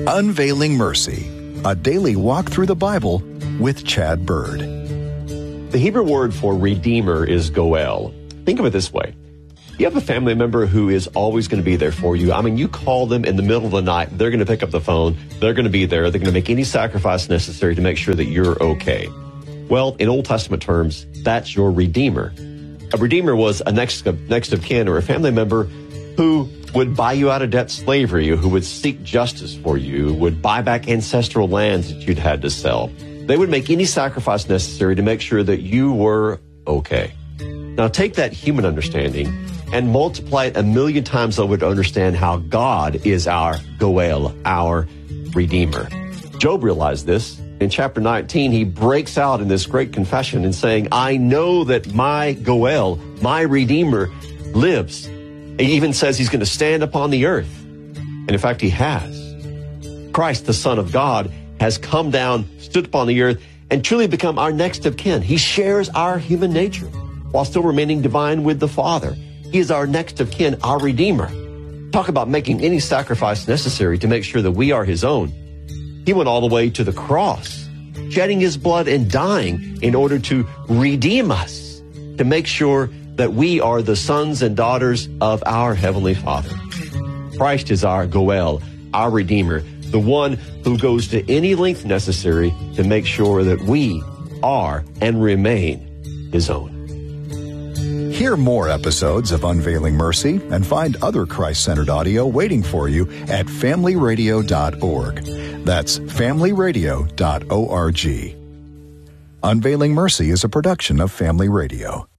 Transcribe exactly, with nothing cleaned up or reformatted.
Unveiling Mercy, a daily walk through the Bible with Chad Bird. The Hebrew word for redeemer is goel. Think of it this way. You have a family member who is always going to be there for you. I mean, you call them in the middle of the night, they're going to pick up the phone, they're going to be there, they're going to make any sacrifice necessary to make sure that you're okay. Well, in Old Testament terms, that's your redeemer. A redeemer was a next of, next of kin or a family member who would buy you out of debt slavery, who would seek justice for you, would buy back ancestral lands that you'd had to sell. They would make any sacrifice necessary to make sure that you were okay. Now take that human understanding and multiply it a million times over to understand how God is our goel, our redeemer. Job realized this. In chapter nineteen, he breaks out in this great confession and saying, I know that my goel, my redeemer, lives. He even says he's going to stand upon the earth. And in fact, he has. Christ, the Son of God, has come down, stood upon the earth, and truly become our next of kin. He shares our human nature while still remaining divine with the Father. He is our next of kin, our Redeemer. Talk about making any sacrifice necessary to make sure that we are his own. He went all the way to the cross, shedding his blood and dying in order to redeem us, to make sure that we are the sons and daughters of our Heavenly Father. Christ is our goel, our Redeemer, the one who goes to any length necessary to make sure that we are and remain his own. Hear more episodes of Unveiling Mercy and find other Christ-centered audio waiting for you at family radio dot org. That's family radio dot org. Unveiling Mercy is a production of Family Radio.